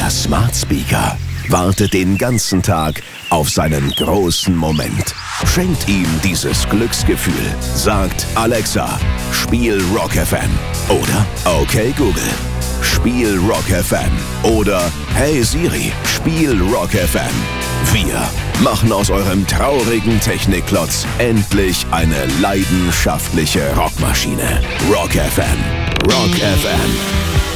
Der Smart Speaker wartet den ganzen Tag auf seinen großen Moment. Schenkt ihm dieses Glücksgefühl. Sagt Alexa, spiel Rock FM. Oder okay Google, spiel Rock FM. Oder hey Siri, spiel Rock FM. Wir machen aus eurem traurigen Technikklotz endlich eine leidenschaftliche Rockmaschine. Rock FM. Rock FM.